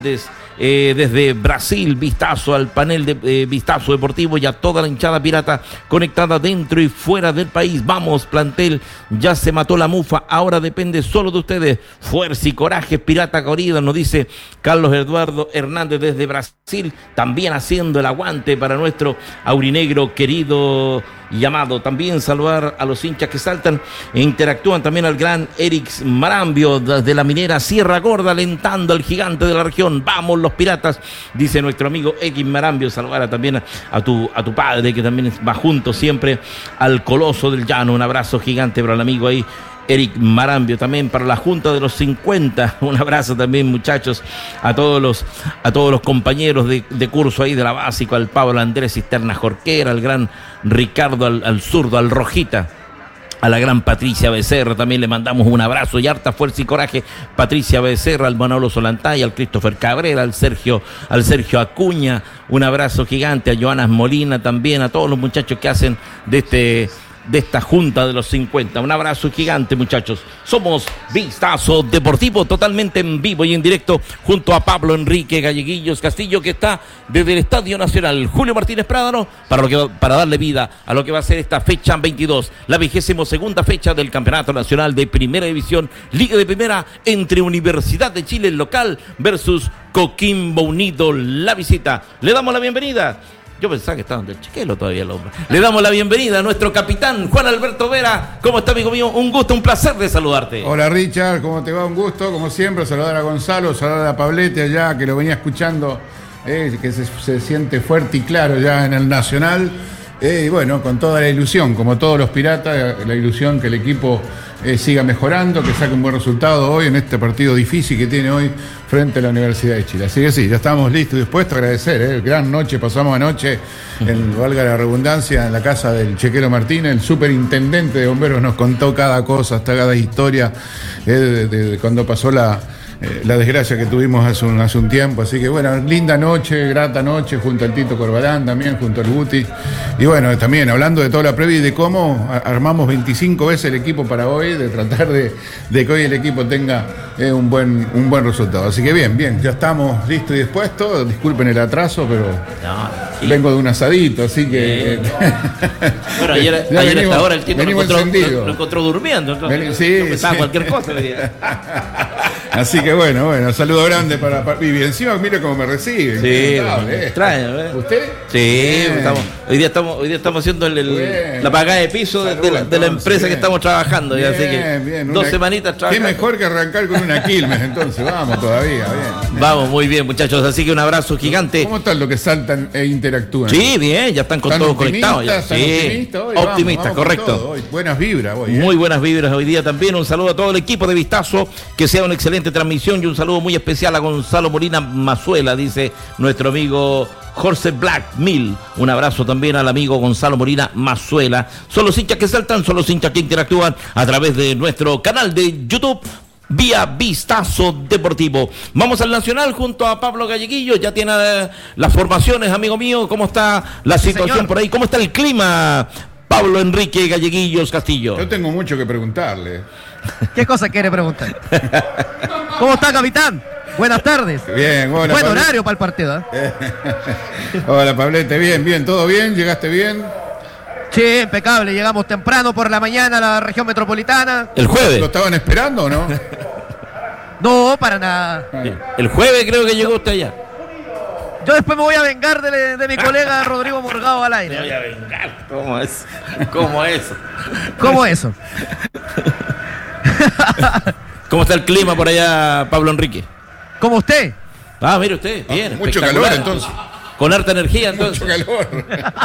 desde Brasil, vistazo al panel de Vistazo Deportivo y a toda la hinchada pirata conectada dentro y fuera del país. Vamos, plantel, ya se mató la mufa, ahora depende solo de ustedes. Fuerza y coraje, pirata corrida, nos dice Carlos Eduardo Hernández desde Brasil, también haciendo el aguante para nuestro aurinegro querido y amado. También saludar a los hinchas que saltan e interactúan, también al gran Eric Marambio desde la minera Sierra Gorda, alentando al gigante de la región. Vamos los piratas, dice nuestro amigo Eric Marambio. Saludar también a tu padre, que también va junto siempre al coloso del llano. Un abrazo gigante para el amigo ahí Eric Marambio, también para la Junta de los 50, un abrazo también, muchachos, a todos los compañeros de curso ahí de la básica, al Pablo Andrés Cisterna Jorquera, al gran Ricardo, al zurdo, al Rojita, a la gran Patricia Becerra, también le mandamos un abrazo y harta fuerza y coraje. Patricia Becerra, al Manolo Solantay, al Christopher Cabrera, al Sergio Acuña, un abrazo gigante, a Joanas Molina también, a todos los muchachos que hacen de esta Junta de los 50. Un abrazo gigante, muchachos. Somos Vistazo Deportivo, totalmente en vivo y en directo, junto a Pablo Enrique Galleguillos Castillo, que está desde el Estadio Nacional Julio Martínez Prádano, para darle vida a lo que va a ser esta fecha 22, la 22ª fecha del Campeonato Nacional de Primera División, Liga de Primera, entre Universidad de Chile, el local, versus Coquimbo Unido, la visita. Le damos la bienvenida. Yo pensaba que estaban del chiquelo todavía el hombre. Le damos la bienvenida a nuestro capitán, Juan Alberto Vera. ¿Cómo está, amigo mío? Un gusto, un placer de saludarte. Hola, Richard, ¿cómo te va? Un gusto, como siempre, saludar a Gonzalo, saludar a Pablete allá, que lo venía escuchando, que se siente fuerte y claro ya en el Nacional. Y bueno, con toda la ilusión, como todos los piratas, la ilusión que el equipo siga mejorando, que saque un buen resultado hoy en este partido difícil que tiene hoy frente a la Universidad de Chile. Así que sí, ya estamos listos y dispuestos a agradecer. Gran noche pasamos anoche, valga la redundancia, en la casa del Chequero Martínez. El superintendente de bomberos nos contó cada cosa, hasta cada historia de cuando pasó la desgracia que tuvimos hace un tiempo. Así que bueno, linda noche, grata noche, junto al Tito Corbalán también, junto al Guti. Y bueno, también hablando de toda la previa y de cómo armamos 25 veces el equipo para hoy, de tratar de que hoy el equipo tenga un buen resultado. Así que bien, ya estamos listos y dispuestos. Disculpen el atraso, pero vengo de un asadito, así que... Bueno, ayer a esta hora el Tito lo encontró durmiendo, entonces sí, no pensaba cualquier cosa. Así que bueno, saludo grande para Vivi. Encima mira cómo me reciben. Sí, extraño, ¿eh? ¿Usted? Sí, hoy día estamos haciendo la pagada de piso de la empresa que estamos trabajando. Bien, así que bien, 2 semanitas trabajando. Qué mejor que arrancar con una Quilmes, entonces. Vamos todavía, bien. Vamos, muy bien, muchachos. Así que un abrazo gigante. ¿Cómo están los que saltan e interactúan? Sí, bien, ya están con todos conectados. Ya. Sí, optimistas, correcto. Buenas vibras hoy. Muy buenas vibras hoy día también. Un saludo a todo el equipo de Vistazo, que sea una excelente transmisión, y un saludo muy especial a Gonzalo Molina Mazuela, dice nuestro amigo Jorge Black Mill. Un abrazo también al amigo Gonzalo Molina Mazuela. Son los hinchas que saltan, son los hinchas que interactúan a través de nuestro canal de YouTube vía Vistazo Deportivo. Vamos al Nacional junto a Pablo Galleguillo. Ya tiene las formaciones, amigo mío. ¿Cómo está la situación por ahí? ¿Cómo está el clima, Pablo Enrique Galleguillos Castillo? Yo tengo mucho que preguntarle. ¿Qué cosa quiere preguntar? ¿Cómo está, capitán? Buenas tardes. Bien, hola. Buen horario para el partido, ¿eh? Hola, Pablete. Bien, ¿todo bien? ¿Llegaste bien? Sí, impecable. Llegamos temprano por la mañana a la región metropolitana. ¿El jueves? ¿Lo estaban esperando o no? No, para nada. El jueves creo que llegó usted allá. Yo después me voy a vengar de mi colega Rodrigo Morgado al aire. Me voy a vengar. ¿Cómo es? ¿Cómo eso? ¿Cómo eso? ¿Cómo está el clima por allá, Pablo Enrique? ¿Como usted? Ah, mire usted, bien. Mucho calor entonces. Con harta energía entonces. Mucho calor.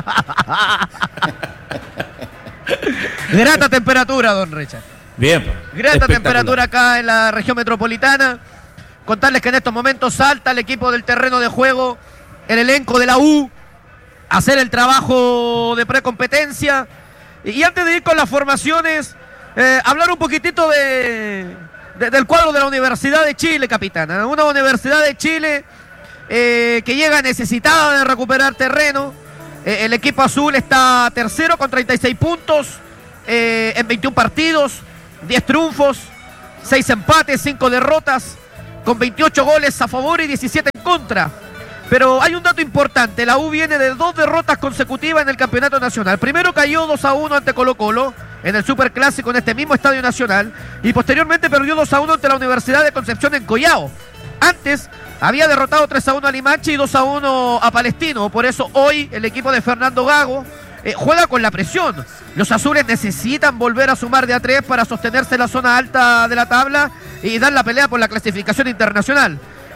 Grata temperatura, don Richard. Bien. Grata temperatura acá en la región metropolitana. Contarles que en estos momentos salta el equipo del terreno de juego, el elenco de la U, a hacer el trabajo de precompetencia. Y antes de ir con las formaciones, hablar un poquitito del cuadro de la Universidad de Chile, capitana. Una Universidad de Chile que llega necesitada de recuperar terreno. El equipo azul está tercero con 36 puntos en 21 partidos, 10 triunfos, 6 empates, 5 derrotas. con 28 goles a favor y 17 en contra. Pero hay un dato importante, la U viene de 2 derrotas consecutivas en el campeonato nacional. Primero cayó 2-1 ante Colo-Colo en el Superclásico en este mismo Estadio Nacional y posteriormente perdió 2-1 ante la Universidad de Concepción en Collao. Antes había derrotado 3-1 a Limache y 2-1 a Palestino. Por eso hoy el equipo de Fernando Gago juega con la presión. Los azules necesitan volver a sumar de a 3 para sostenerse en la zona alta de la tabla y dar la pelea por la clasificación internacional.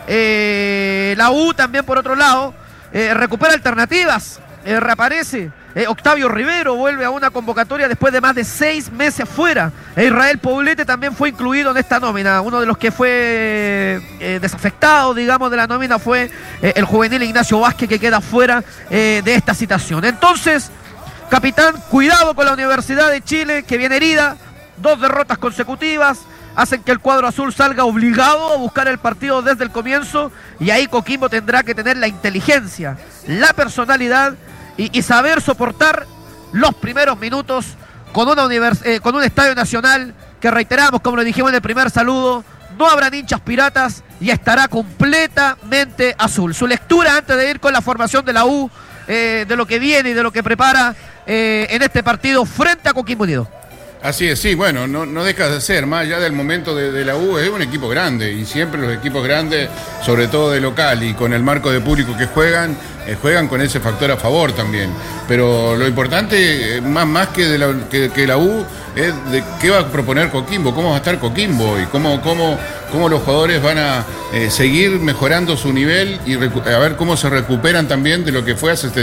La U también, por otro lado, recupera alternativas, reaparece. Octavio Rivero vuelve a una convocatoria después de más de 6 meses fuera. Israel Poblete también fue incluido en esta nómina. Uno de los que fue desafectado, digamos, de la nómina fue el juvenil Ignacio Vázquez, que queda fuera de esta citación. Entonces, capitán, cuidado con la Universidad de Chile, que viene herida. 2 derrotas consecutivas hacen que el cuadro azul salga obligado a buscar el partido desde el comienzo, y ahí Coquimbo tendrá que tener la inteligencia, la personalidad y saber soportar los primeros minutos con un estadio nacional que, reiteramos, como lo dijimos en el primer saludo, no habrán hinchas piratas y estará completamente azul. Su lectura antes de ir con la formación de la U, de lo que viene y de lo que prepara en este partido frente a Coquimbo Unido. Así es, sí, bueno, no deja de ser, más allá del momento de la U, es un equipo grande, y siempre los equipos grandes, sobre todo de local y con el marco de público que juegan con ese factor a favor también. Pero lo importante, más que la U, es de qué va a proponer Coquimbo, cómo va a estar Coquimbo y cómo los jugadores van a seguir mejorando su nivel y a ver cómo se recuperan también de lo que fue hace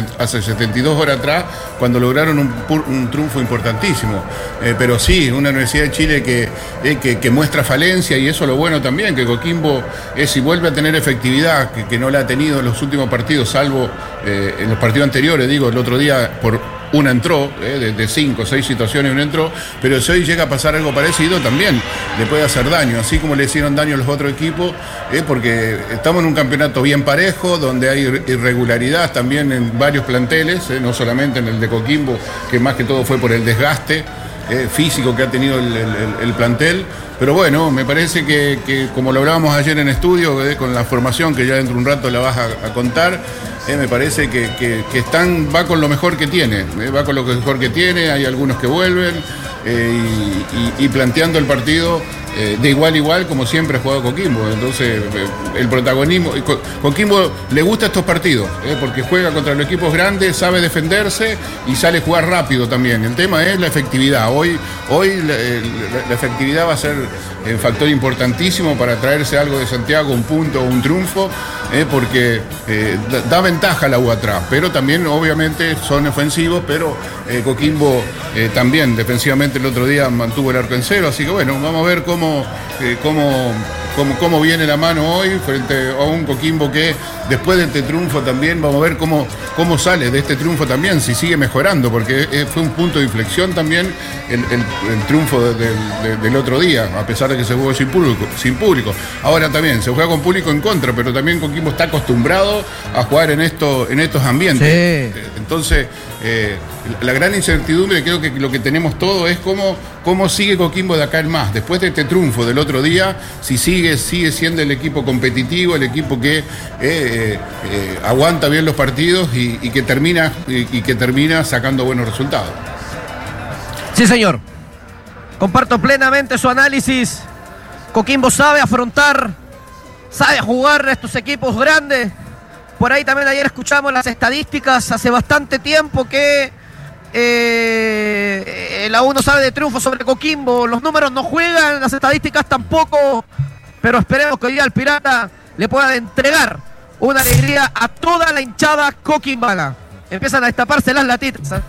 72 horas atrás, cuando lograron un triunfo importantísimo. Pero sí, una Universidad de Chile que muestra falencia, y eso es lo bueno también, que Coquimbo, si vuelve a tener efectividad, que no la ha tenido en los últimos partidos, salvo en los partidos anteriores, digo, el otro día una entró, de 5 o 6 situaciones una entró, pero si hoy llega a pasar algo parecido también le puede hacer daño, así como le hicieron daño a los otros equipos, porque estamos en un campeonato bien parejo, donde hay irregularidad también en varios planteles, no solamente en el de Coquimbo, que más que todo fue por el desgaste físico que ha tenido el plantel. Pero bueno, me parece que como lo hablábamos ayer en estudio, con la formación que ya dentro de un rato la vas a contar, me parece que va con lo mejor que tiene, hay algunos que vuelven, y planteando el partido de igual a igual, como siempre ha jugado Coquimbo. Entonces, el protagonismo, Coquimbo le gusta estos partidos, porque juega contra los equipos grandes, sabe defenderse y sale a jugar rápido también. El tema es la efectividad. Hoy la efectividad va a ser un factor importantísimo para traerse algo de Santiago, un punto o un triunfo, porque da ventaja a la U atrás, pero también obviamente son ofensivos, pero Coquimbo también defensivamente el otro día mantuvo el arco en cero, así que bueno, vamos a ver cómo viene la mano hoy frente a un Coquimbo que después de este triunfo también vamos a ver cómo sale de este triunfo también, si sigue mejorando, porque fue un punto de inflexión también el triunfo del otro día, a pesar de que se jugó sin público. Ahora también se juega con público en contra, pero también Coquimbo está acostumbrado a jugar en estos ambientes. Sí. Entonces, la gran incertidumbre, creo que lo que tenemos todo es cómo sigue Coquimbo de acá en más. Después de este triunfo del otro día, si sigue siendo el equipo competitivo, el equipo que aguanta bien los partidos y que termina sacando buenos resultados. Sí, señor. Comparto plenamente su análisis. Coquimbo sabe afrontar, sabe jugar a estos equipos grandes. Por ahí también ayer escuchamos las estadísticas, hace bastante tiempo que la U no sabe de triunfo sobre Coquimbo. Los números no juegan, las estadísticas tampoco, pero esperemos que hoy día el Pirata le pueda entregar una alegría a toda la hinchada coquimbana. Empiezan a destaparse las latitas, ¿eh?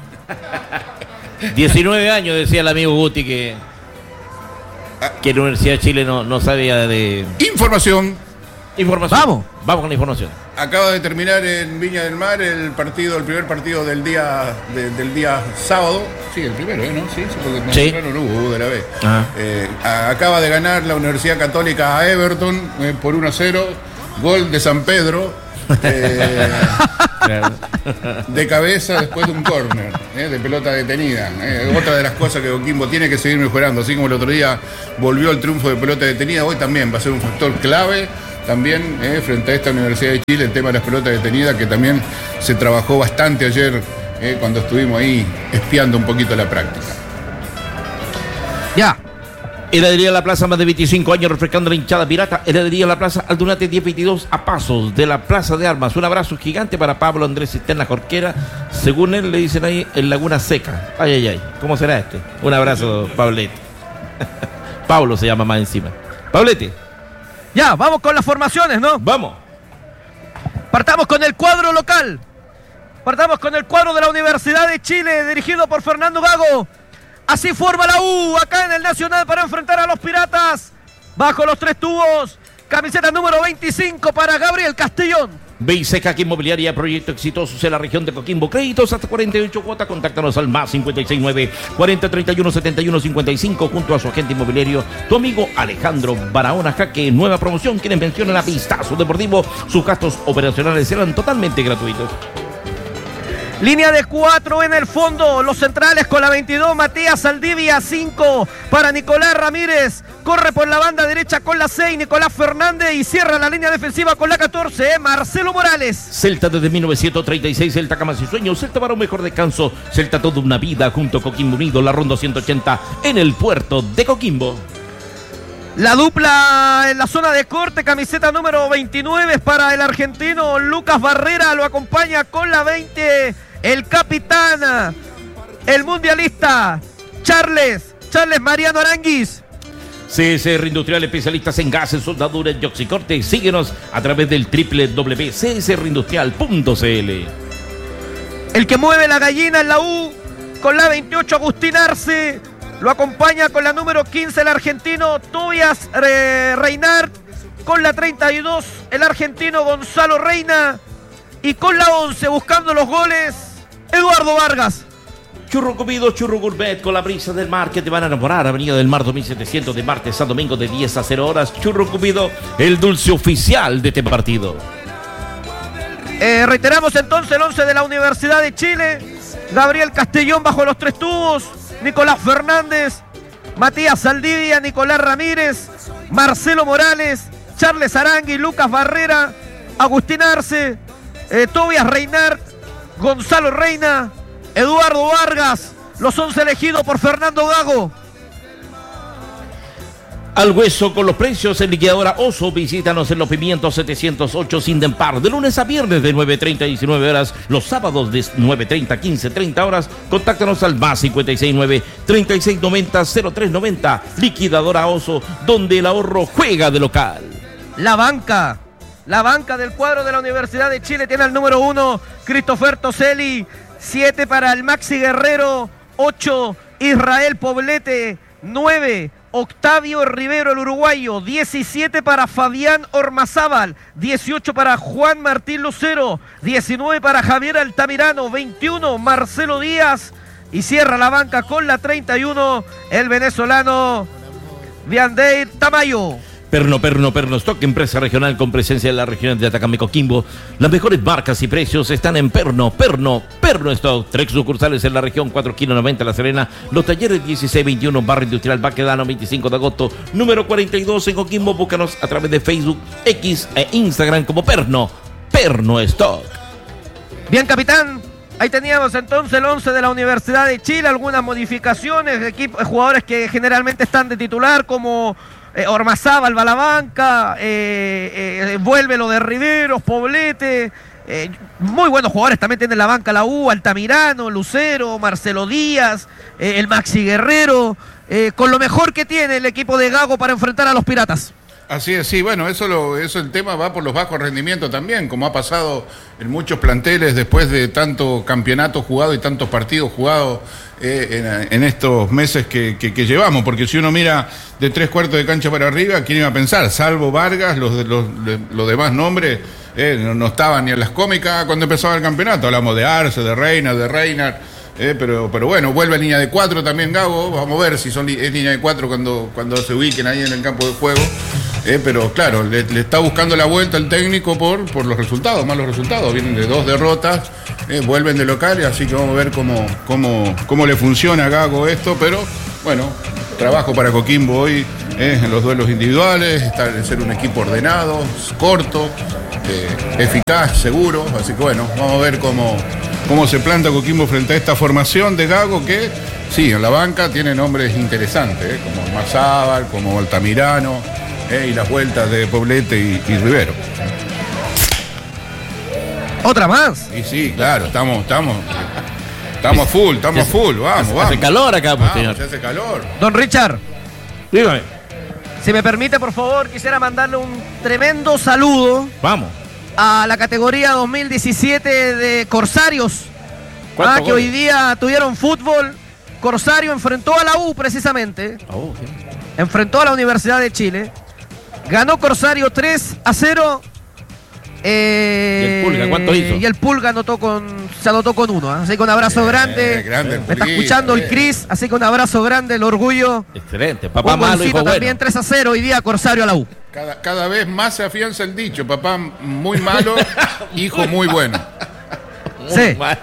19 años, decía el amigo Guti, que la Universidad de Chile no sabía de... Información. Vamos con la información. Acaba de terminar en Viña del Mar el primer partido del día sábado. Sí, el primero, ¿no? Sí, porque sí. No hubo de la vez. Acaba de ganar la Universidad Católica a Everton por 1-0. Gol de San Pedro. De cabeza después de un córner, de pelota detenida. Otra de las cosas que Coquimbo tiene que seguir mejorando, así como el otro día volvió el triunfo de pelota detenida, hoy también va a ser un factor clave también frente a esta Universidad de Chile, el tema de las pelotas detenidas, que también se trabajó bastante ayer cuando estuvimos ahí espiando un poquito la práctica. Ya. Heladería La Plaza, más de 25 años refrescando la hinchada pirata. Heladería La Plaza, Aldunate 1022, a pasos de la Plaza de Armas. Un abrazo gigante para Pablo Andrés Cisterna Jorquera. Según él, le dicen ahí en Laguna Seca. Ay, ay, ay. ¿Cómo será este? Un abrazo, Pablete. Pablo se llama más encima. Pablete. Ya, vamos con las formaciones, ¿no? Vamos. Partamos con el cuadro local. Partamos con el cuadro de la Universidad de Chile, dirigido por Fernando Gago. Así forma la U acá en el Nacional para enfrentar a los Piratas. Bajo los 3 tubos. Camiseta número 25 para Gabriel Castellón. Beiseca Inmobiliaria, proyecto exitoso en la región de Coquimbo. Créditos hasta 48 cuotas. Contáctanos al más 569 40 31 71 55 junto a su agente inmobiliario, tu amigo Alejandro Barahona Jaque. Nueva promoción. Quienes mencionan a Vistazo Deportivo, sus gastos operacionales serán totalmente gratuitos. Línea de 4 en el fondo, los centrales con la 22, Matías Saldivia, 5 para Nicolás Ramírez, corre por la banda derecha con la 6, Nicolás Fernández, y cierra la línea defensiva con la 14, Marcelo Morales. Celta desde 1936, Celta Camas y Sueños, Celta para un mejor descanso, Celta toda una vida junto a Coquimbo Unido, la ronda 180 en el puerto de Coquimbo. La dupla en la zona de corte, camiseta número 29 para el argentino Lucas Barrera, lo acompaña con la 20 el capitán, el mundialista Charles Mariano Aranguis. CSR Industrial, especialistas en gases, soldaduras y oxicorte. Síguenos a través del www.csrindustrial.cl. El que mueve la gallina en la U con la 28, Agustín Arce. Lo acompaña con la número 15 el argentino Tobias Reinhardt. Con la 32 el argentino Gonzalo Reina. Y con la 11 buscando los goles Eduardo Vargas. Churro comido, churro gourmet con la brisa del mar que te van a enamorar. Avenida del Mar 2700 de martes a domingo de 10 a 0 horas. Churro comido, el dulce oficial de este partido. Reiteramos entonces el 11 de la Universidad de Chile. Gabriel Castellón bajo los 3 tubos. Nicolás Fernández, Matías Saldivia, Nicolás Ramírez, Marcelo Morales, Charles Arangui, Lucas Barrera, Agustín Arce, Tobias Reinhardt, Gonzalo Reina, Eduardo Vargas, los 11 elegidos por Fernando Gago. Al hueso con los precios en liquidadora Oso. Visítanos en Los Pimientos 708 Sindempar, de lunes a viernes de 9:30 a 19 horas, los sábados de 9:30 a 15:30 horas. Contáctanos al más 569 3690 0390. Liquidadora Oso, donde el ahorro juega de local. La banca del cuadro de la Universidad de Chile tiene al número 1 Christopher Toselli, 7 para el Maxi Guerrero, 8 Israel Poblete, 9 Octavio Rivero el uruguayo, 17 para Fabián Ormazábal, 18 para Juan Martín Lucero, 19 para Javier Altamirano, 21 Marcelo Díaz, y cierra la banca con la 31 el venezolano Viandeir Tamayo. Perno Stock, empresa regional con presencia en las regiones de Atacama y Coquimbo. Las mejores marcas y precios están en Perno Stock. 3 sucursales en la región, 4 km 90 La Serena. Los talleres 1621, Barrio Industrial Baquedano, 25 de agosto, número 42 en Coquimbo. Búscanos a través de Facebook, X e Instagram como Perno Stock. Bien, capitán. Ahí teníamos entonces el 11 de la Universidad de Chile. Algunas modificaciones de jugadores que generalmente están de titular, como Ormazábal va a la banca, vuelve lo de Riveros, Poblete, muy buenos jugadores también tiene la banca la U, Altamirano, Lucero, Marcelo Díaz, el Maxi Guerrero, con lo mejor que tiene el equipo de Gago para enfrentar a los Piratas. Así es, sí, bueno, eso el tema va por los bajos rendimientos también, como ha pasado en muchos planteles después de tanto campeonato jugado y tantos partidos jugados en estos meses que llevamos, porque si uno mira de 3/4 de cancha para arriba, ¿quién iba a pensar? Salvo Vargas, los demás nombres no estaban ni en las cómicas cuando empezaba el campeonato. Hablamos de Arce, de Reina, de Reinhardt. Pero bueno, vuelve a línea de 4 también Gago. Vamos a ver si es línea de 4 cuando se ubiquen ahí en el campo de juego. Pero claro, le está buscando la vuelta el técnico por los resultados, malos resultados. Vienen de 2 derrotas, vuelven de local, así que vamos a ver cómo le funciona a Gago esto. Pero bueno, trabajo para Coquimbo hoy en los duelos individuales, establecer un equipo ordenado, corto, eficaz, seguro. Así que bueno, vamos a ver cómo se planta Coquimbo frente a esta formación de Gago que, sí, en la banca tiene nombres interesantes, como Mazábal, como Altamirano, y las vueltas de Poblete y Rivero. ¿Otra más? Y sí, claro, estamos full, vamos. Hace calor acá, pues, señor. Se hace calor. Don Richard, Dígame. si me permite, por favor, quisiera mandarle un tremendo saludo Vamos. a la categoría 2017 de Corsarios. ¿Cuántos Que hoy goles? día tuvieron fútbol. Corsario enfrentó a la U precisamente. Sí. Enfrentó a la Universidad de Chile. Ganó Corsario 3-0. ¿Y el Pulga cuánto hizo? Y el Pulga se anotó con 1. Así que un abrazo grande. grande el Me está Pulguita, escuchando el bien. Cris. Así que un abrazo grande, el orgullo. Excelente. Papá Un malo, golcito hijo también, bueno. 3-0 hoy día Corsario a la U. Cada vez más se afianza el dicho, papá muy malo, hijo muy bueno. Sí. Mal.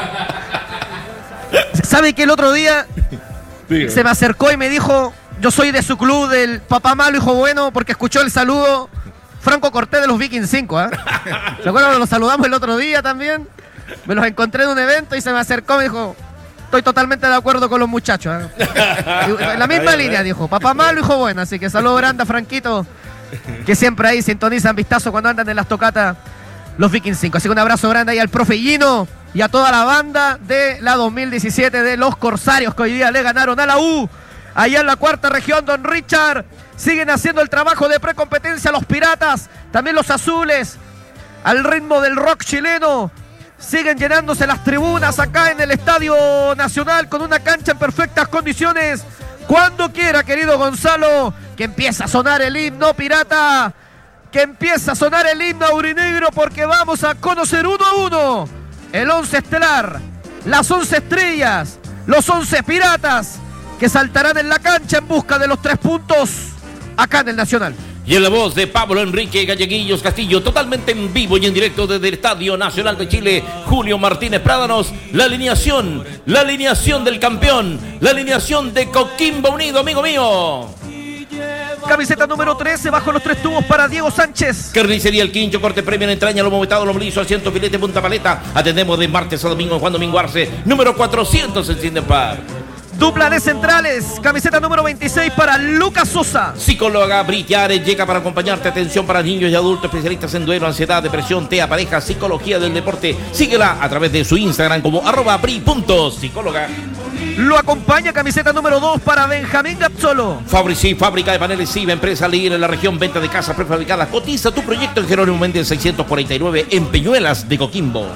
¿Sabe que el otro día Dígame. se me acercó y me dijo, yo soy de su club del papá malo, hijo bueno, porque escuchó el saludo Franco Cortés de los Vikings 5, ¿eh? ¿Se acuerdan que los saludamos el otro día también? Me los encontré en un evento y se me acercó y me dijo, estoy totalmente de acuerdo con los muchachos, ¿eh? En la misma línea dijo, papá malo, hijo bueno. Así que saludo grande a Franquito, que siempre ahí sintonizan vistazo cuando andan en las tocatas los Vikings 5. Así que un abrazo grande ahí al profe Gino y a toda la banda de la 2017 de los Corsarios, que hoy día le ganaron a la U. Allá en la cuarta región, don Richard, siguen haciendo el trabajo de precompetencia los Piratas, también los Azules, al ritmo del rock chileno. Siguen llenándose las tribunas acá en el Estadio Nacional con una cancha en perfectas condiciones. Cuando quiera, querido Gonzalo, que empieza a sonar el himno pirata, que empieza a sonar el himno aurinegro, porque vamos a conocer uno a uno el 11 estelar, las 11 estrellas, los 11 piratas que saltarán en la cancha en busca de los 3 puntos acá en el Nacional. Y en la voz de Pablo Enrique Galleguillos Castillo, totalmente en vivo y en directo desde el Estadio Nacional de Chile, Julio Martínez Prádanos, la alineación del campeón, la alineación de Coquimbo Unido, amigo mío. Camiseta número 13, bajo los 3 tubos para Diego Sánchez. Carnicería El Quincho, corte premio en entraña, lomo vetado, lomo liso, asiento, filete, punta paleta. Atendemos de martes a domingo, Juan Domingo Arce, número 400 en Cindepar. Dupla de centrales, camiseta número 26 para Lucas Sosa. Psicóloga Britiare llega para acompañarte. Atención para niños y adultos, especialistas en duelo, ansiedad, depresión, TEA, pareja, psicología del deporte. Síguela a través de su Instagram como @bri.psicóloga. Lo acompaña camiseta número 2 para Benjamín Gazzolo. Fabrici, fábrica de paneles CIVA, empresa líder en la región, venta de casas prefabricadas. Cotiza tu proyecto en Jerónimo Méndez 649 en Peñuelas de Coquimbo.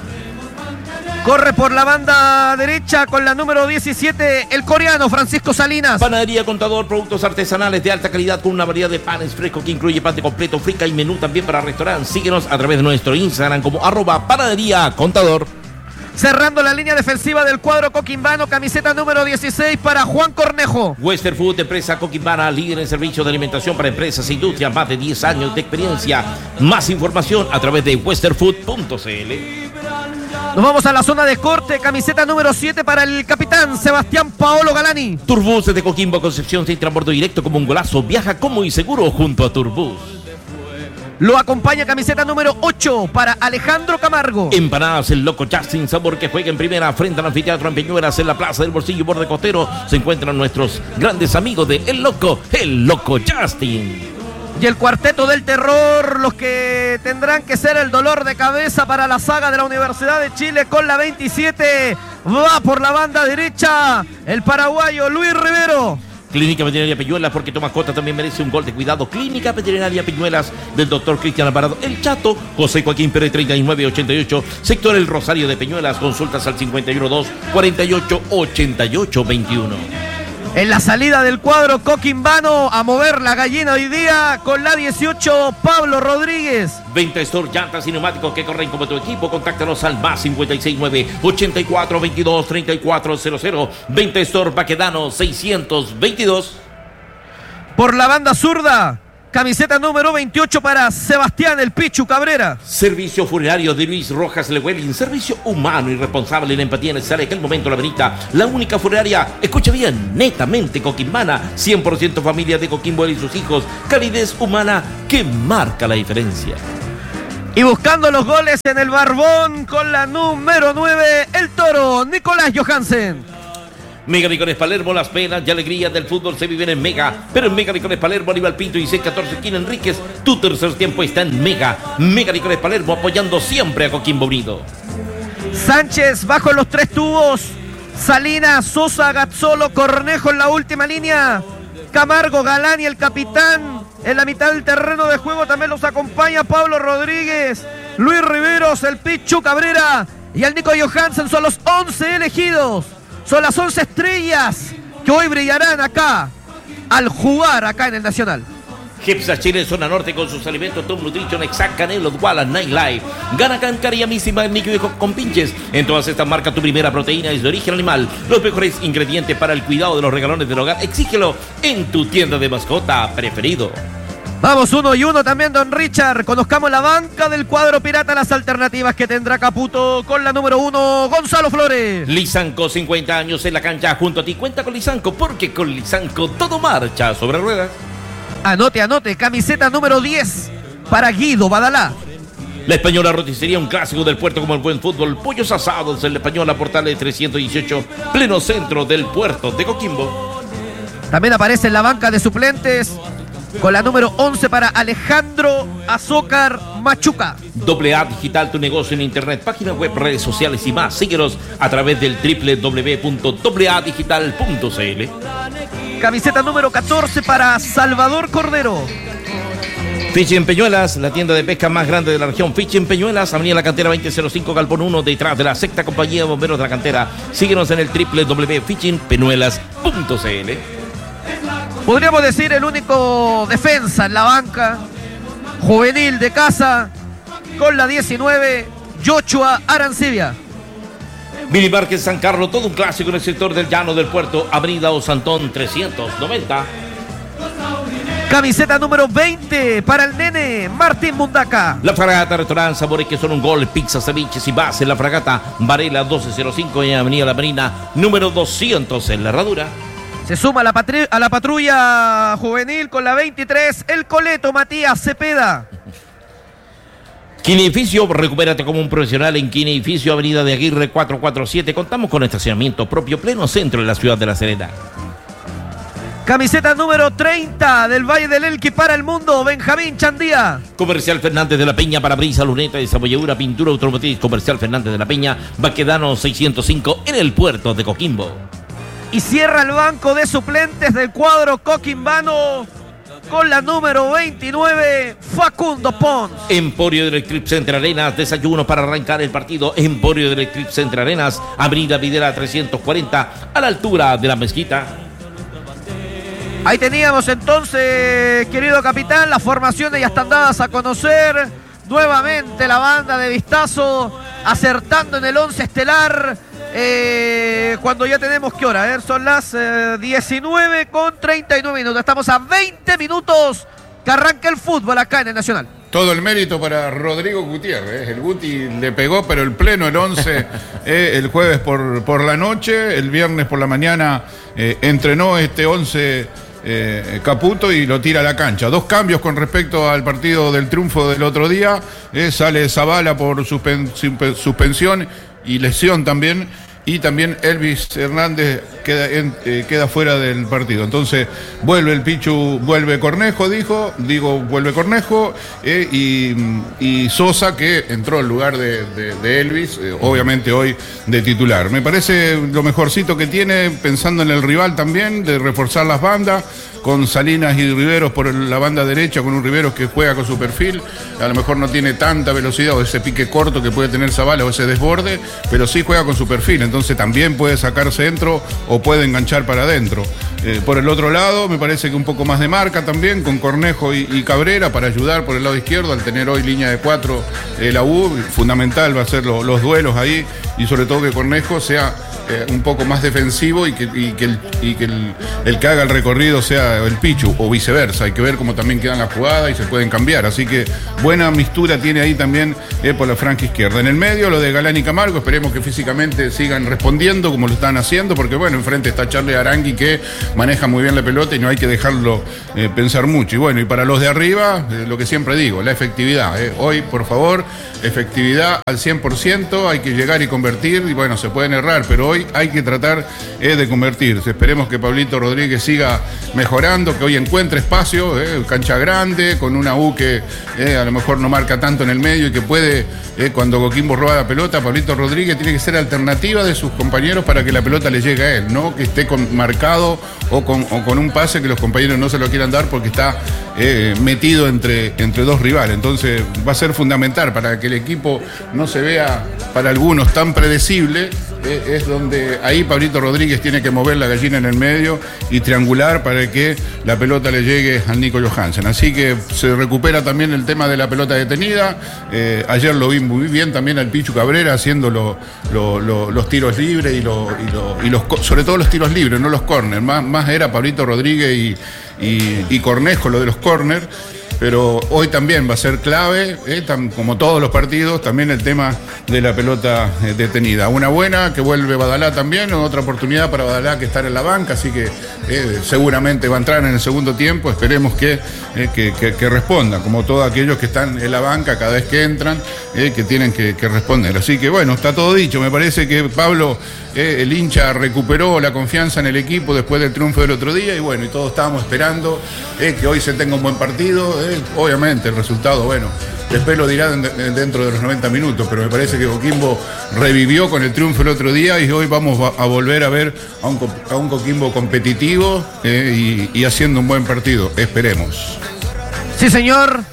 Corre por la banda derecha con la número 17, el coreano Francisco Salinas. Panadería Contador, productos artesanales de alta calidad con una variedad de panes frescos que incluye pan de completo, frica y menú también para restaurantes. Síguenos a través de nuestro Instagram como @Panadería Contador. Cerrando la línea defensiva del cuadro coquimbano, camiseta número 16 para Juan Cornejo. Western Food, empresa coquimbana, líder en servicios de alimentación para empresas e industrias, más de 10 años de experiencia. Más información a través de westernfood.cl. Nos vamos a la zona de corte, camiseta número 7 para el capitán Sebastián Paolo Galani. Turbus de Coquimbo, Concepción, sin transbordo directo como un golazo. Viaja cómodo y seguro junto a Turbus. Lo acompaña camiseta número 8 para Alejandro Camargo. Empanadas El Loco Justin, sabor que juega en primera frente al anfiteatro en Peñuelas, en la Plaza del Bolsillo, borde costero. Se encuentran nuestros grandes amigos de El Loco Justin. Y el cuarteto del terror, los que tendrán que ser el dolor de cabeza para la saga de la Universidad de Chile con la 27. Va por la banda derecha el paraguayo Luis Rivero. Clínica Veterinaria Peñuelas, porque tu mascota también merece un gol de cuidado. Clínica Veterinaria Peñuelas del doctor Cristian Alvarado El Chato, José Joaquín Pérez 3988, sector El Rosario de Peñuelas. Consultas al 512-4888-21. En la salida del cuadro coquimbano, a mover la gallina hoy día con la 18, Pablo Rodríguez. Venta Store, llantas y neumáticos que corren como tu equipo. Contáctanos al más 569-8422-3400. Venta Store Baquedano 622. Por la banda zurda, Camiseta número 28 para Sebastián el Pichu Cabrera. Servicio funerario de Luis Rojas Lewelin. Servicio humano y responsable en empatía necesaria. Que el momento la benita. La única funeraria, escucha bien, netamente coquimbana. 100% familia de Coquimbo y sus hijos. Calidez humana que marca la diferencia. Y buscando los goles en el Barbón con la número 9, el Toro, Nicolás Johansen. Mega Licores Palermo, las penas y alegrías del fútbol se viven en Mega. Pero en Mega Licores Palermo, Aníbal Pinto y C14 Quín Enríquez, tu tercer tiempo está en Mega. Mega Licores Palermo, apoyando siempre a Coquimbo Unido. Sánchez bajo los 3 tubos. Salinas, Sosa, Gazzolo, Cornejo en la última línea. Camargo, Galán y el capitán en la mitad del terreno de juego. También los acompaña Pablo Rodríguez, Luis Riveros, el Pichu Cabrera y el Nico Johansen. Son los 11 elegidos. Son las 11 estrellas que hoy brillarán acá al jugar acá en el Nacional. Gepsa Chile, zona norte, con sus alimentos Top Nutrition, Exact, Canelo, Duala, Nightlife. Gana Cancariamísima, líquido con pinches. En todas estas marcas, tu primera proteína es de origen animal. Los mejores ingredientes para el cuidado de los regalones del hogar. Exígelo en tu tienda de mascota preferido. Vamos 1 y 1 también, don Richard. Conozcamos la banca del cuadro pirata, las alternativas que tendrá Caputo con la número 1, Gonzalo Flores. Lisanco, 50 años en la cancha junto a ti. Cuenta con Lisanco, porque con Lisanco todo marcha sobre ruedas. Anote, camiseta número 10 para Guido Badalá. La Española Roticería, un clásico del puerto como el buen fútbol. Pollos asados en la Española, Portales 318, pleno centro del puerto de Coquimbo. También aparece en la banca de suplentes con la número 11 para Alejandro Azócar Machuca. AA Digital, tu negocio en internet, página web, redes sociales y más. Síguenos a través del www.aadigital.cl. Camiseta número 14 para Salvador Cordero. Fishing Peñuelas, la tienda de pesca más grande de la región. Fishing Peñuelas, Avenida La Cantera 2005, Galpón 1, detrás de la sexta compañía de bomberos de la cantera. Síguenos en el www.fishingpeñuelas.cl. Podríamos decir el único defensa en la banca, juvenil de casa, con la 19, Joshua Arancibia. Mini Market San Carlos, todo un clásico en el sector del llano del puerto, Avenida Osantón 390. Camiseta número 20 para el nene Martín Mundaca. La Fragata, restaurante, sabores que son un gol, pizza, ceviches y más en La Fragata, Varela 1205 en Avenida La Marina, número 200 en La Herradura. Se suma a la patrulla juvenil con la 23, el coleto Matías Cepeda. Quineificio, recupérate como un profesional en Quineificio, Avenida de Aguirre 447. Contamos con estacionamiento propio, pleno centro de la ciudad de La Serena. Camiseta número 30 del Valle del Elqui para el mundo, Benjamín Chandía. Comercial Fernández de la Peña, parabrisas, luneta, desabolladura, pintura automotriz. Comercial Fernández de la Peña, Baquedano 605 en el puerto de Coquimbo. Y cierra el banco de suplentes del cuadro coquimbano con la número 29, Facundo Pons. Emporio del Eclipse Center Arenas, desayuno para arrancar el partido. Emporio del Eclipse Center Arenas, Avenida Videla 340, a la altura de la mezquita. Ahí teníamos entonces, querido capitán, las formaciones ya están dadas a conocer. Nuevamente la banda de Vistazo acertando en el 11 estelar. Cuando ya tenemos, ¿qué hora? A ver, son las 19:39 minutos. Estamos a 20 minutos que arranca el fútbol acá en el Nacional. Todo el mérito para Rodrigo Gutiérrez. El Guti le pegó, pero el pleno, el 11, el jueves por la noche, el viernes por la mañana entrenó este 11 Caputo y lo tira a la cancha. 2 cambios con respecto al partido del triunfo del otro día. Sale Zavala por suspensión y lesión también. Y también Elvis Hernández queda fuera del partido. Entonces vuelve el Pichu, vuelve Cornejo, vuelve Cornejo, y Sosa, que entró en lugar de Elvis, obviamente hoy de titular. Me parece lo mejorcito que tiene, pensando en el rival también, de reforzar las bandas, con Salinas y Riveros por la banda derecha, con un Riveros que juega con su perfil. A lo mejor no tiene tanta velocidad o ese pique corto que puede tener Zavala o ese desborde, pero sí juega con su perfil. Entonces también puede sacar centro o puede enganchar para adentro. Por el otro lado, me parece que un poco más de marca también, con Cornejo y Cabrera para ayudar por el lado izquierdo, al tener hoy línea de 4 la U. Fundamental va a ser los duelos ahí, y sobre todo que Cornejo sea un poco más defensivo y que el que haga el recorrido sea el Pichu o viceversa. Hay que ver cómo también quedan las jugadas y se pueden cambiar. Así que buena mistura tiene ahí también por la franja izquierda. En el medio lo de Galán y Camargo, esperemos que físicamente sigan respondiendo como lo están haciendo, porque bueno, enfrente está Charlie Arangui que maneja muy bien la pelota y no hay que dejarlo pensar mucho. Y bueno, y para los de arriba, lo que siempre digo, la efectividad. Hoy, por favor, efectividad al 100%, hay que llegar y convertir, y bueno, se pueden errar, pero hoy hay que tratar de convertirse. Esperemos que Pablito Rodríguez siga mejorando, que hoy encuentre espacio, cancha grande, con una U que a lo mejor no marca tanto en el medio y que puede, cuando Coquimbo roba la pelota, Pablito Rodríguez tiene que ser alternativa de sus compañeros para que la pelota le llegue a él, no que esté marcado o con un pase que los compañeros no se lo quieran dar porque está metido entre dos rivales. Entonces va a ser fundamental para que el equipo no se vea para algunos tan predecible. Es donde ahí Pablito Rodríguez tiene que mover la gallina en el medio y triangular para que la pelota le llegue al Nico Johansen. Así que se recupera también el tema de la pelota detenida. Ayer lo vi muy bien también al Pichu Cabrera haciendo los tiros libres y sobre todo los tiros libres, no los córner. Más era Pablito Rodríguez y Cornejo lo de los córner. Pero hoy también va a ser clave, como todos los partidos, también el tema de la pelota detenida. Una buena que vuelve Badalá también, otra oportunidad para Badalá que estar en la banca, así que seguramente va a entrar en el segundo tiempo. Esperemos que responda, como todos aquellos que están en la banca cada vez que entran, que tienen que responder. Así que bueno, está todo dicho. Me parece que Pablo, el hincha, recuperó la confianza en el equipo después del triunfo del otro día y bueno, y todos estábamos esperando que hoy se tenga un buen partido. Obviamente el resultado, bueno, después lo dirá dentro de los 90 minutos, pero me parece que Coquimbo revivió con el triunfo el otro día y hoy vamos a volver a ver a un Coquimbo competitivo y haciendo un buen partido, esperemos. Sí, señor.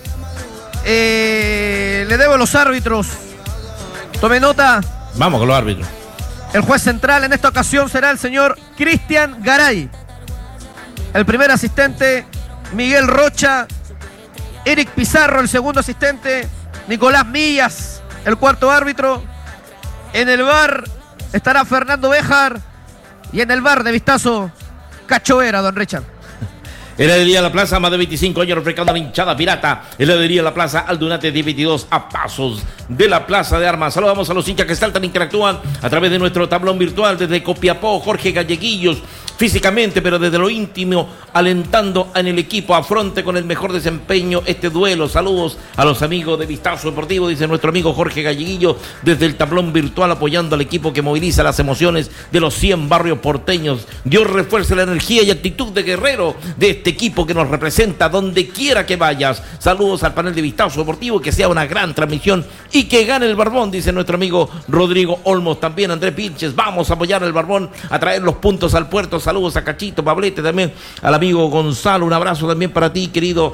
Le debo a los árbitros. Tome nota. Vamos con los árbitros. El juez central en esta ocasión será el señor Cristian Garay. El primer asistente, Miguel Rocha. Eric Pizarro, el segundo asistente. Nicolás Millas, el cuarto árbitro. En el VAR estará Fernando Béjar. Y en el VAR de vistazo, Cachoeira, don Richard. Heladería La Plaza, más de 25 años refrescando la hinchada pirata. Heladería La Plaza, Aldunate 1022, a pasos de la Plaza de Armas. Saludamos a los hinchas que saltan e interactúan a través de nuestro tablón virtual desde Copiapó. Jorge Galleguillos, físicamente, pero desde lo íntimo, alentando en el equipo, afronte con el mejor desempeño este duelo. Saludos a los amigos de Vistazo Deportivo, dice nuestro amigo Jorge Galleguillo, desde el tablón virtual, apoyando al equipo que moviliza las emociones de los 100 barrios porteños. Dios refuerce la energía y actitud de guerrero de este equipo que nos representa donde quiera que vayas. Saludos al panel de Vistazo Deportivo, que sea una gran transmisión y que gane el Barbón, dice nuestro amigo Rodrigo Olmos. También Andrés Vilches, vamos a apoyar al Barbón, a traer los puntos al puerto. Saludos a Cachito, Pablete, también al amigo Gonzalo, un abrazo también para ti, querido.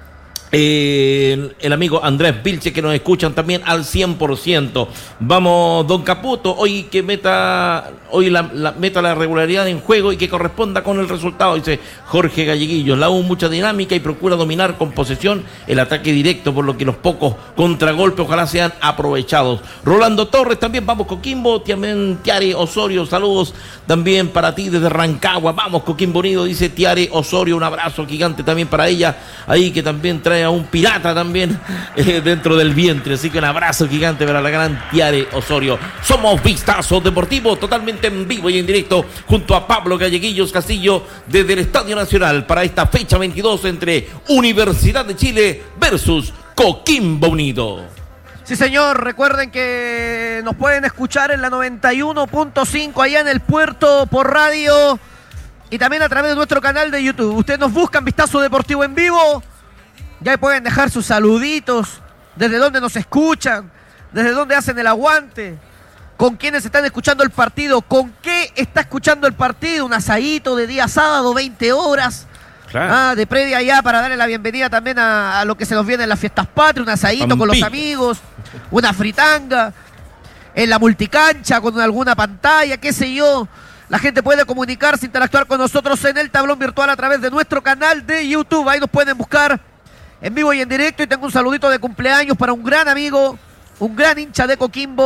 El amigo Andrés Vilche, que nos escuchan también al 100%. Vamos, don Caputo, hoy que meta la regularidad en juego y que corresponda con el resultado, dice Jorge Galleguillo. La U mucha dinámica y procura dominar con posesión el ataque directo, por lo que los pocos contragolpes ojalá sean aprovechados. Rolando Torres también, vamos Coquimbo. También Tiare Osorio, saludos también para ti desde Rancagua. Vamos Coquimbo Unido, dice Tiare Osorio, un abrazo gigante también para ella, ahí que también trae a un pirata también dentro del vientre, así que un abrazo gigante para la gran Tiare Osorio. Somos Vistazo Deportivo, totalmente en vivo y en directo, junto a Pablo Galleguillos Castillo, desde el Estadio Nacional, para esta fecha 22 entre Universidad de Chile versus Coquimbo Unido. Sí, señor, recuerden que nos pueden escuchar en la 91.5 allá en el puerto por radio y también a través de nuestro canal de YouTube. Ustedes nos buscan Vistazo Deportivo en vivo. Ya pueden dejar sus saluditos, desde dónde nos escuchan, desde dónde hacen el aguante, con quiénes están escuchando el partido, con qué está escuchando el partido, un asadito de día sábado, 20 horas, claro. De previa ya para darle la bienvenida también a lo que se nos viene en las fiestas patrias, un asadito con los amigos, una fritanga, en la multicancha, con alguna pantalla, qué sé yo. La gente puede comunicarse, interactuar con nosotros en el tablón virtual a través de nuestro canal de YouTube, ahí nos pueden buscar en vivo y en directo. Y tengo un saludito de cumpleaños para un gran amigo, un gran hincha de Coquimbo,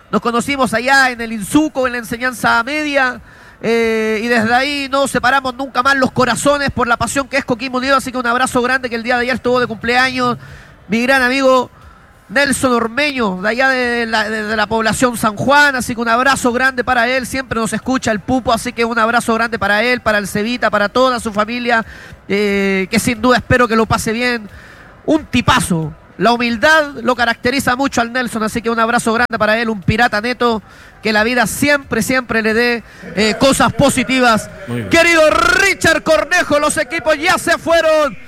Nos conocimos allá en el Insuco, en la enseñanza media. Y desde ahí no separamos nunca más los corazones por la pasión que es Coquimbo Unido. Así que un abrazo grande, que el día de ayer estuvo de cumpleaños mi gran amigo Nelson Ormeño, de allá de la población San Juan. Así que un abrazo grande para él. Siempre nos escucha el Pupo, así que un abrazo grande para él, para el Cevita, para toda su familia, que sin duda espero que lo pase bien. Un tipazo. La humildad lo caracteriza mucho al Nelson, así que un abrazo grande para él, un pirata neto, que la vida siempre, siempre le dé cosas positivas. Querido Richard Cornejo, los equipos ya se fueron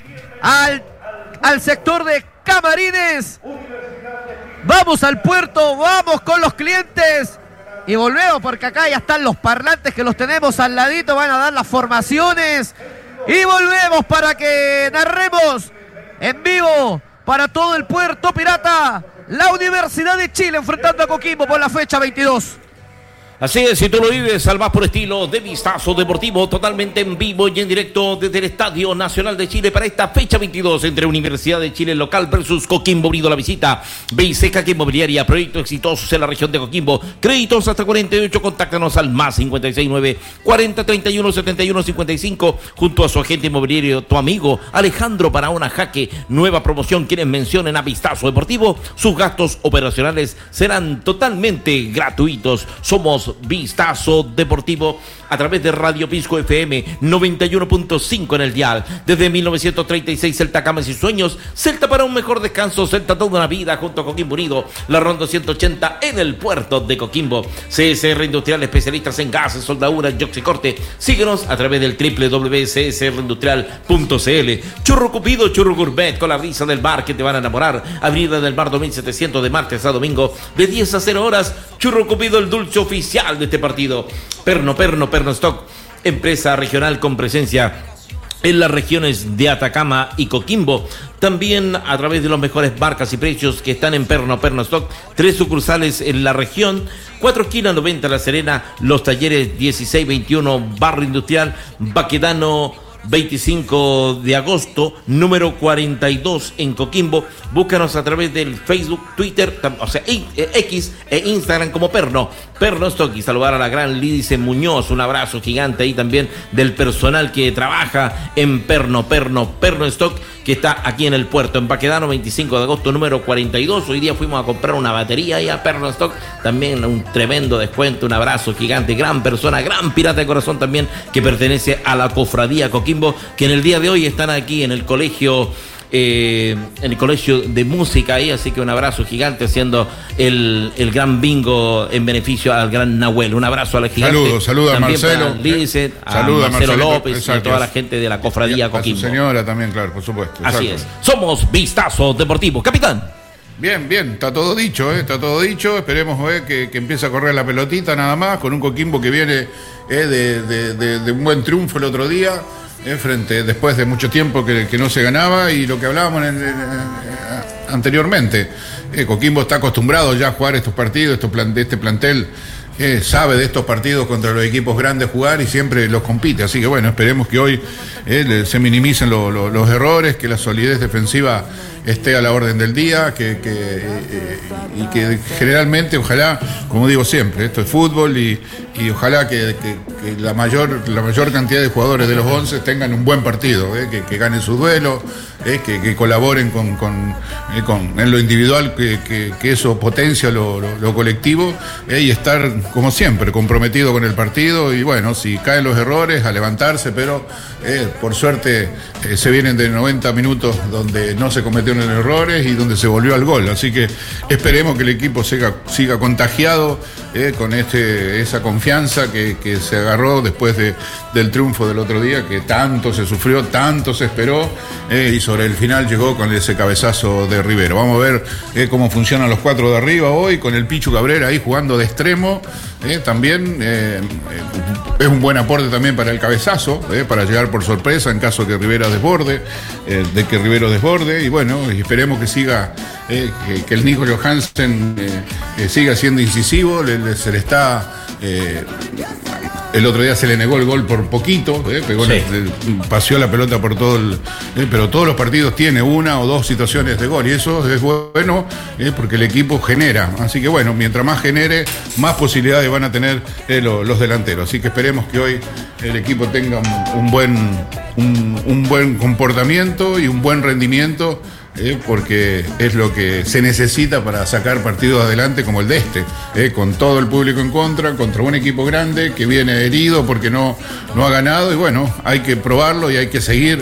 al sector de camarines. Vamos al puerto, vamos con los clientes y volvemos, porque acá ya están los parlantes que los tenemos al ladito, van a dar las formaciones y volvemos para que narremos en vivo para todo el puerto pirata, la Universidad de Chile enfrentando a Coquimbo por la fecha 22. Así es, si tú lo vives al más por estilo de Vistazo Deportivo, totalmente en vivo y en directo desde el Estadio Nacional de Chile para esta fecha 22 entre Universidad de Chile local versus Coquimbo Unido. La visita Beiseca Inmobiliaria, proyectos exitosos en la región de Coquimbo, créditos hasta 48, contáctanos al más 569 40 31 71 55 junto a su agente inmobiliario, tu amigo Alejandro Barahona Jaque. Nueva promoción, quienes mencionen a Vistazo Deportivo, sus gastos operacionales serán totalmente gratuitos. Somos Vistazo Deportivo a través de Radio Pisco FM 91.5 en el dial. Desde 1936, Celta Camas y Sueños, Celta para un mejor descanso, Celta toda una vida junto a Coquimbo Unido, la Ronda 180 en el puerto de Coquimbo. CSR Industrial, especialistas en gases, soldaduras, yoxicorte. Síguenos a través del www.csrindustrial.cl. Churro Cupido, Churro Gourmet, con la brisa del bar que te van a enamorar. Avenida del Mar 2700 de martes a domingo de 10 a 0 horas. Churro Cupido, el dulce oficial de este partido. Perno Stock, empresa regional con presencia en las regiones de Atacama y Coquimbo. También a través de las mejores marcas y precios que están en Perno Stock. 3 sucursales en la región, 4 esquinas 90 La Serena, los talleres 16-21 Barrio Industrial, Baquedano 25 de agosto, número 42 en Coquimbo. Búscanos a través del Facebook, Twitter, o sea, X e Instagram como Perno Stock. Y saludar a la gran Lídice Muñoz, un abrazo gigante ahí también del personal que trabaja en Perno Stock, que está aquí en el puerto, en Baquedano 25 de agosto, número 42. Hoy día fuimos a comprar una batería ahí a Perno Stock, también un tremendo descuento, un abrazo gigante, gran persona, gran pirata de corazón también, que pertenece a la cofradía Coquimbo, que en el día de hoy están aquí en el colegio de música ahí, así que un abrazo gigante haciendo el gran bingo en beneficio al gran Nahuel. Un abrazo a la gigante. Saludos a Marcelo. Lice, a Marcelo López, y a toda la gente de la cofradía Coquimbo. A su señora también, claro, por supuesto. Así es. Somos Vistazo Deportivo. Capitán. Bien, está todo dicho, está todo dicho. Esperemos que empiece a correr la pelotita nada más, con un Coquimbo que viene de un buen triunfo el otro día. Después de mucho tiempo que no se ganaba, y lo que hablábamos anteriormente, Coquimbo está acostumbrado ya a jugar estos partidos, este plantel sabe de estos partidos contra los equipos grandes jugar y siempre los compite, así que bueno, esperemos que hoy se minimicen los errores, que la solidez defensiva esté a la orden del día, y que generalmente, ojalá, como digo siempre, esto es fútbol, y ojalá que la mayor cantidad de jugadores de los 11 tengan un buen partido, que ganen su duelo, que colaboren en lo individual, que eso potencia lo colectivo, y estar, como siempre, comprometido con el partido. Y bueno, si caen los errores, a levantarse, pero por suerte se vienen de 90 minutos donde no se cometieron errores y donde se volvió al gol, así que esperemos que el equipo siga contagiado con esa confianza que se agarró después del triunfo del otro día, que tanto se sufrió, tanto se esperó, y sobre el final llegó con ese cabezazo de Rivero. Vamos a ver cómo funcionan los 4 de arriba hoy, con el Pichu Cabrera ahí jugando de extremo, también es un buen aporte también para el cabezazo, para llegar por sorpresa en caso que Rivero desborde, y bueno, y esperemos que siga, que el Nico Johansen siga siendo incisivo. Se le está El otro día se le negó el gol por poquito, pegó Sí. paseó la pelota por todo pero todos los partidos tiene una o dos situaciones de gol y eso es bueno porque el equipo genera. Así que bueno, mientras más genere, más posibilidades van a tener los delanteros. Así que esperemos que hoy el equipo tenga un buen comportamiento y un buen rendimiento. Porque es lo que se necesita para sacar partidos adelante como el de con todo el público en contra un equipo grande que viene herido porque no ha ganado y bueno, hay que probarlo y hay que seguir,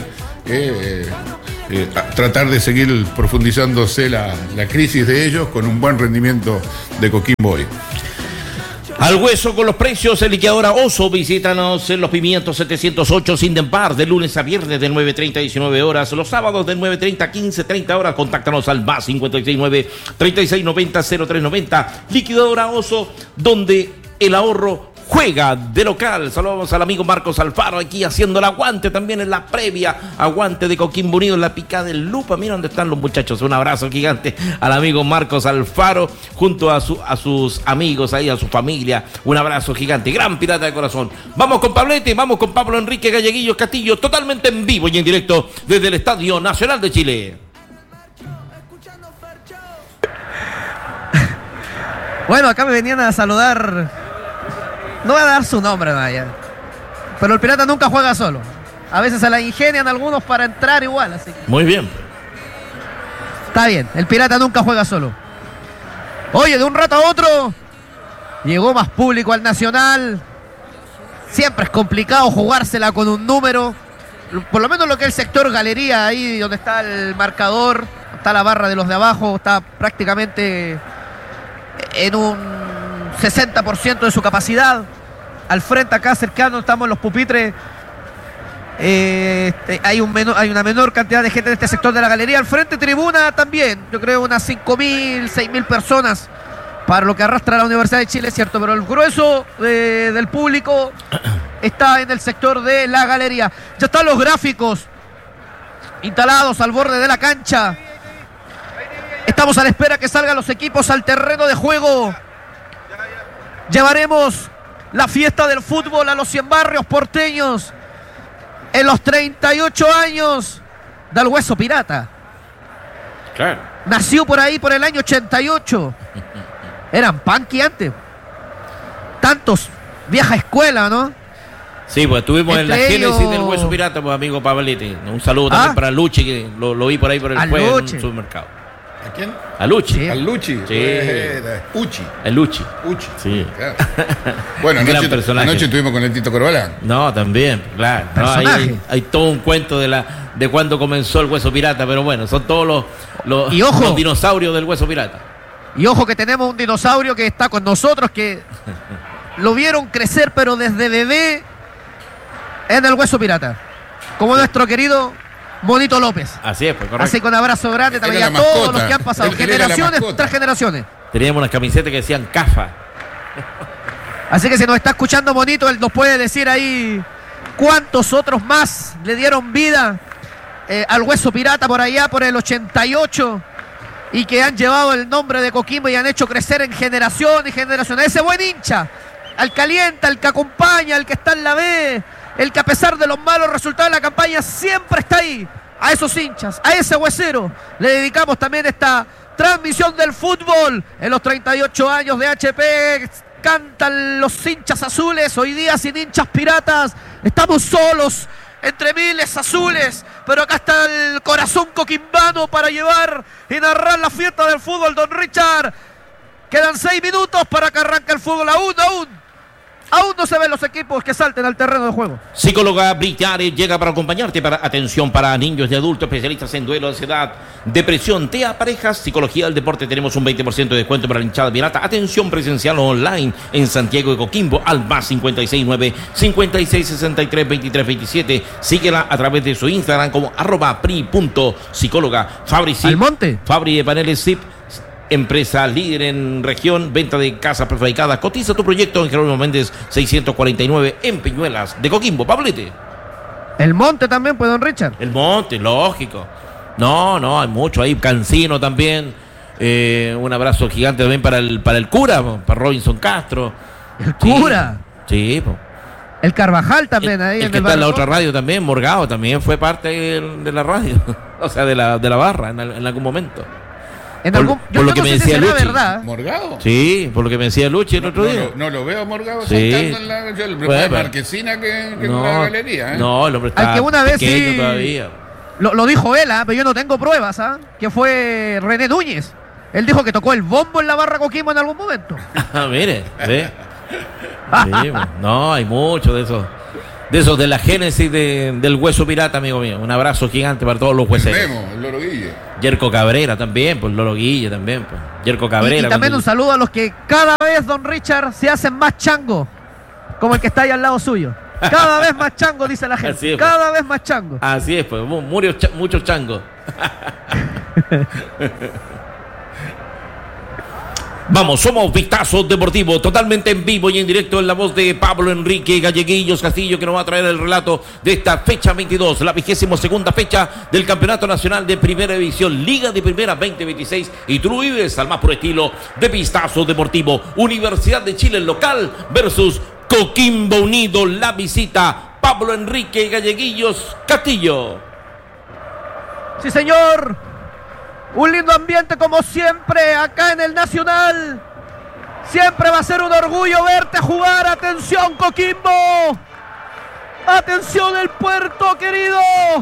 tratar de seguir profundizándose la crisis de ellos con un buen rendimiento de Coquimbo hoy. Al hueso con los precios, el liquidadora Oso. Visítanos en Los Pimientos 708 Sinden Bar, de lunes a viernes de 9:30 a 19 horas, los sábados de 9:30 a 15:30 horas. Contáctanos al más 569-3690-0390. Liquidadora Oso, donde el ahorro juega de local. Saludamos al amigo Marcos Alfaro aquí haciendo el aguante también en la previa. Aguante de Coquimbo Unido en la picada del Lupa. Mira dónde están los muchachos. Un abrazo gigante al amigo Marcos Alfaro junto a sus amigos ahí, a su familia. Un abrazo gigante. Gran pirata de corazón. Vamos con Pablete, vamos con Pablo Enrique Galleguillos Castillo, totalmente en vivo y en directo desde el Estadio Nacional de Chile. Bueno, acá me venían a saludar. No voy a dar su nombre, vaya. Pero el pirata nunca juega solo. A veces se la ingenian algunos para entrar igual, así. Muy bien. Está bien, el pirata nunca juega solo. Oye, de un rato a otro llegó más público al Nacional. Siempre es complicado jugársela con un número. Por lo menos lo que es el sector galería, ahí donde está el marcador, está la barra de los de abajo, está prácticamente en un 60% de su capacidad. Al frente acá cercano estamos en los pupitres. Hay una menor cantidad de gente en este sector de la galería. Al frente tribuna también, yo creo unas 5.000, 6.000 personas para lo que arrastra la Universidad de Chile, es cierto, pero el grueso del público está en el sector de la galería. Ya están los gráficos instalados al borde de la cancha. Estamos a la espera que salgan los equipos al terreno de juego. Llevaremos la fiesta del fútbol a los 100 barrios porteños en los 38 años del Hueso Pirata. Claro. Nació por ahí por el año 88. Eran punky antes. Tantos, vieja escuela, ¿no? Sí, pues estuvimos en la Entre génesis ellos- del Hueso Pirata, pues amigo Pablete. Un saludo también para Luchi, que lo vi por ahí por el Al jueves en Luchi. un supermercado. ¿A quién? A Luchi. Sí. Al Luchi. Sí. Uchi. El Luchi. Uchi. Sí. Claro. Bueno, Gran anoche personaje. estuvimos con el Tito Corbalán. No, también, claro. No, Personaje. hay todo un cuento de cuándo comenzó el Hueso Pirata, pero bueno, son todos los Y ojo. los dinosaurios del Hueso Pirata. Y ojo que tenemos un dinosaurio que está con nosotros, que lo vieron crecer, pero desde bebé en el Hueso Pirata. Como nuestro querido Monito López. Así es, pues correcto. Así con abrazo grande también Era a la todos mascota. los que han pasado. Él era la Generaciones mascota. tras generaciones. Teníamos unas camisetas que decían CAFA. Así que si nos está escuchando Monito, él nos puede decir ahí cuántos otros más le dieron vida al Hueso Pirata por allá, por el 88, y que han llevado el nombre de Coquimbo y han hecho crecer en generación y generación. Ese buen hincha, al que alienta, al que acompaña, al que está en la B, el que a pesar de los malos resultados de la campaña siempre está ahí. A esos hinchas, a ese huesero, le dedicamos también esta transmisión del fútbol en los 38 años de HP. Cantan los hinchas azules, hoy día sin hinchas piratas. Estamos solos entre miles azules, pero acá está el corazón coquimbano para llevar y narrar la fiesta del fútbol, don Richard. Quedan 6 minutos para que arranque el fútbol. Aún no se ven los equipos que salten al terreno de juego. Psicóloga Brillare llega para acompañarte para atención para niños y adultos, especialistas en duelo, ansiedad, depresión, TEA, parejas, psicología del deporte. Tenemos un 20% de descuento para la hinchada pirata. Atención presencial online en Santiago de Coquimbo al más 569-5663-2327. Síguela a través de su Instagram como @pri.psicóloga. Fabri Zip, Almonte. Fabri de paneles Zip, empresa líder en región, venta de casas prefabricadas. Cotiza tu proyecto en Jerónimo Méndez 649 en Peñuelas de Coquimbo. Pablete. El Monte también, pues, don Richard. El Monte, lógico. No, hay mucho ahí. Cancino también. Un abrazo gigante también para el cura, para Robinson Castro. El cura. Sí, po. El Carvajal también ahí el en que el está en la barco. otra radio también, Morgado, también fue parte de la radio, o sea, de la barra en algún momento. En por- algún, por yo lo no que me sé si decía será Luchi. verdad. ¿Morgado? Sí, por lo que me decía Luchi el otro día. No lo veo a Morgado Sí. saltando en la... Yo le Bueno, más pero- marquesina que en la galería, ¿eh? No, el hombre Al está que una vez pequeño sí- todavía. Lo dijo él, pero yo no tengo pruebas, que fue René Núñez. Él dijo que tocó el bombo en la barra Coquimbo en algún momento. Ah, mire, ¿ve? Sí, pues, no, hay mucho de eso. De la génesis del hueso pirata, amigo mío. Un abrazo gigante para todos los hueseros. Vemos, el Loro Guille. Yerko Cabrera también, pues Lolo Guille también, pues. Yerko Cabrera. Y también cuando- un saludo a los que cada vez, don Richard, se hacen más chango, como el que está ahí al lado suyo. Cada vez más chango, dice la gente. Así es, pues. Cada vez más chango. Así es, pues, muchos changos. Vamos, somos Vistazo Deportivo, totalmente en vivo y en directo en la voz de Pablo Enrique Galleguillos Castillo, que nos va a traer el relato de esta fecha 22, la 22ª fecha del Campeonato Nacional de Primera División, Liga de Primera 2026. Y tú lo vives al más puro estilo de Vistazo Deportivo. Universidad de Chile local versus Coquimbo Unido, la visita. Pablo Enrique Galleguillos Castillo. Sí, señor. Un lindo ambiente como siempre acá en el Nacional. Siempre va a ser un orgullo verte jugar. Atención, Coquimbo. Atención, el puerto querido.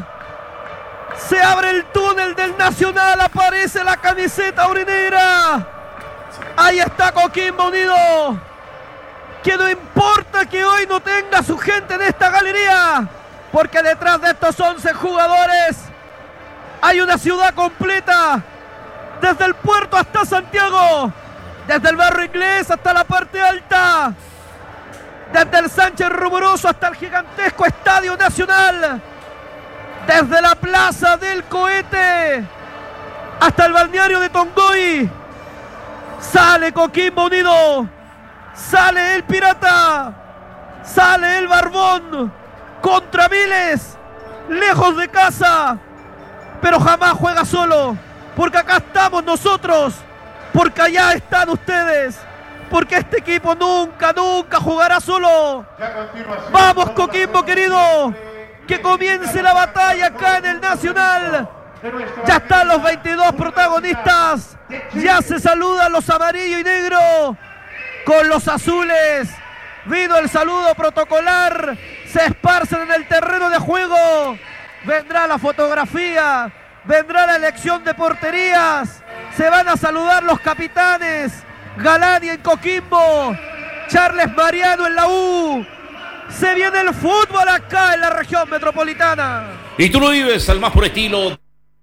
Se abre el túnel del Nacional. Aparece la camiseta aurinegra. Ahí está Coquimbo Unido. Que no importa que hoy no tenga su gente en esta galería, porque detrás de estos 11 jugadores hay una ciudad completa, desde el puerto hasta Santiago, desde el barrio inglés hasta la parte alta, desde el Sánchez Rumoroso hasta el gigantesco Estadio Nacional, desde la Plaza del Cohete hasta el balneario de Tongoy. Sale Coquimbo Unido, sale el Pirata, sale el Barbón, contra miles, lejos de casa, pero jamás juega solo, porque acá estamos nosotros, porque allá están ustedes, porque este equipo nunca jugará solo. Vamos, Coquimbo querido, que comience la batalla acá en el Nacional. Ya están los 22 protagonistas, ya se saludan los amarillo y negro con los azules. Vino el saludo protocolar, se esparcen en el terreno de juego. Vendrá la fotografía, vendrá la elección de porterías, se van a saludar los capitanes. Galani en Coquimbo, Charles Mariano en la U. Se viene el fútbol acá en la región metropolitana. Y tú lo vives al más puro estilo.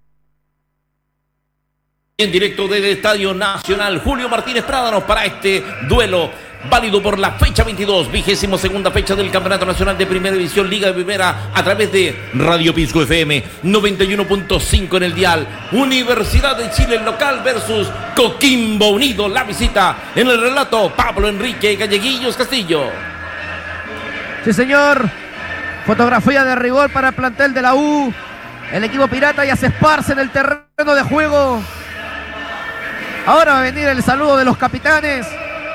En directo desde el Estadio Nacional, Julio Martínez Prádanos para este duelo válido por la fecha 22, 22ª fecha del Campeonato Nacional de Primera División, Liga de Primera, a través de Radio Pisco FM 91.5 en el dial. Universidad de Chile local versus Coquimbo Unido, la visita. En el relato, Pablo Enrique Galleguillos Castillo. Sí, señor. Fotografía de rigor para el plantel de la U. El equipo pirata ya se esparce en el terreno de juego. Ahora va a venir el saludo de los capitanes.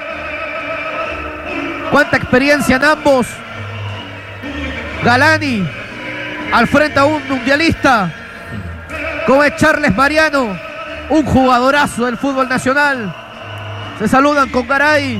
Cuánta experiencia en ambos. Galani al frente a un mundialista como es Charles Mariano, un jugadorazo del fútbol nacional. Se saludan con Garay.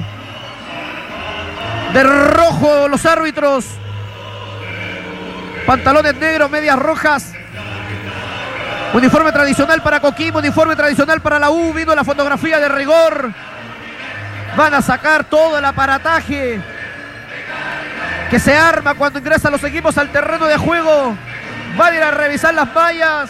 De rojo los árbitros. Pantalones negros, medias rojas. Uniforme tradicional para Coquimbo, uniforme tradicional para la U. Vino la fotografía de rigor. Van a sacar todo el aparataje que se arma cuando ingresan los equipos al terreno de juego. Van a ir a revisar las mallas.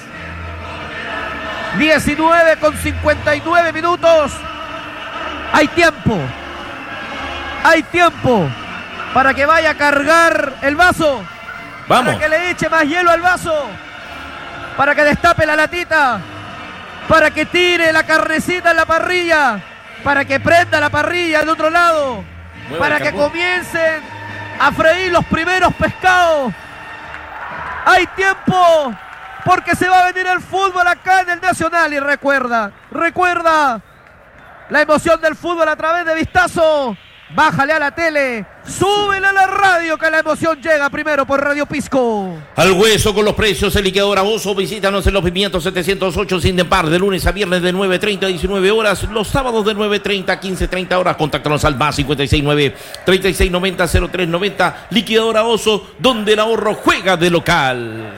19:59 minutos. Hay tiempo. Hay tiempo para que vaya a cargar el vaso. Vamos. Para que le eche más hielo al vaso. Para que destape la latita. Para que tire la carnecita en la parrilla. Para que prenda la parrilla del otro lado. Para que comiencen a freír los primeros pescados. Hay tiempo, porque se va a venir el fútbol acá en el Nacional. Y recuerda la emoción del fútbol a través de Vistazo. Bájale a la tele, súbele a la radio, que la emoción llega primero por Radio Pisco. Al hueso con los precios, el liquidador Oso. Visítanos en los Pimientos 708 sin par, de lunes a viernes de 9:30 a 19 horas, los sábados de 9:30 a 15:30 horas. Contáctanos al más 569-3690-0390. Liquidadora Oso, donde el ahorro juega de local.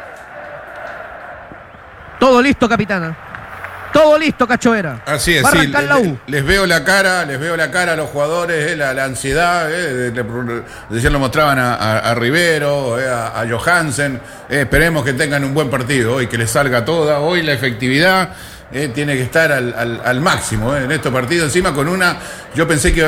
Todo listo, capitana. Todo listo, Cachoeira. Así es, sí. Les veo la cara a los jugadores, la ansiedad. Decían, lo mostraban a Rivero, a Johansen. Esperemos que tengan un buen partido hoy, que les salga toda. Hoy la efectividad tiene que estar al máximo en estos partidos. Encima con yo pensé que